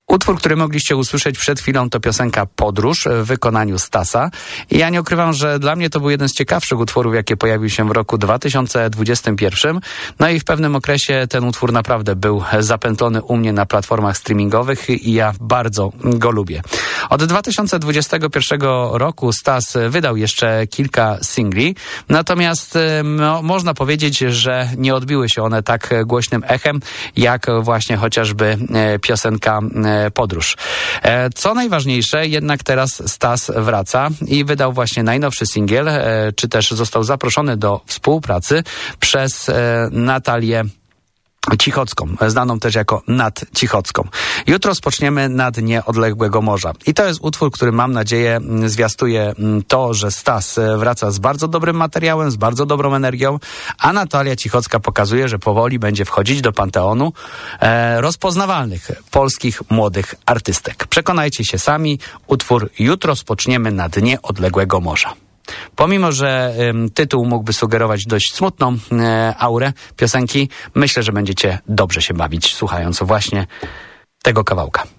Utwór, który mogliście usłyszeć przed chwilą, to piosenka Podróż w wykonaniu Stasa. I ja nie ukrywam, że dla mnie to był jeden z ciekawszych utworów, jakie pojawił się w roku 2021. No i w pewnym okresie ten utwór naprawdę był zapętlony u mnie na platformach streamingowych i ja bardzo go lubię. Od 2021 roku Stas wydał jeszcze kilka singli, natomiast można powiedzieć, że nie odbiły się one tak głośnym echem, jak właśnie chociażby piosenka Podróż. Co najważniejsze, jednak teraz Stas wraca i wydał właśnie najnowszy singiel, czy też został zaproszony do współpracy przez Natalię Cichocką, znaną też jako Nat Cichocką. Jutro spoczniemy na dnie odległego morza. I to jest utwór, który mam nadzieję zwiastuje to, że Stas wraca z bardzo dobrym materiałem, z bardzo dobrą energią, a Natalia Cichocka pokazuje, że powoli będzie wchodzić do panteonu rozpoznawalnych polskich młodych artystek. Przekonajcie się sami, utwór Jutro spoczniemy na dnie odległego morza. Pomimo, że tytuł mógłby sugerować dość smutną aurę piosenki, myślę, że będziecie dobrze się bawić, słuchając właśnie tego kawałka.